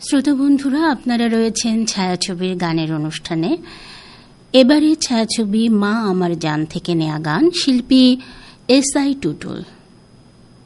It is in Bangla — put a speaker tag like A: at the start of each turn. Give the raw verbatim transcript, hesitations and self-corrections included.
A: শ্রোতা বন্ধুরা, আপনারা রয়েছেন ছায়াছবির গানের অনুষ্ঠানে। এবারে ছায়াছবি মা আমার জান থেকে নেয়া গান, শিল্পী এস আই টুটুল।